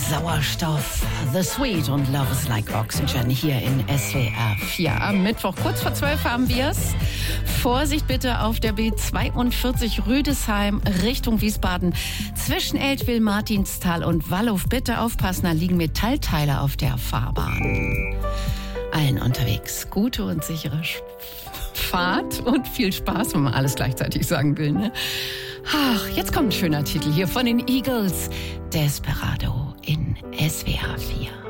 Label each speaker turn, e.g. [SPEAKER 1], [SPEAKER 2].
[SPEAKER 1] Sauerstoff, The Sweet und Love is Like Oxygen hier in SWR 4. Am Mittwoch, kurz vor 12 haben wir es. Vorsicht bitte auf der B42 Rüdesheim Richtung Wiesbaden. Zwischen Eltville, Martinsthal und Wallow. Bitte aufpassen, da liegen Metallteile auf der Fahrbahn. Allen unterwegs gute und sichere Fahrt und viel Spaß, wenn man alles gleichzeitig sagen will, ne? Ach, jetzt kommt ein schöner Titel hier von den Eagles. Desperado in SWR 4.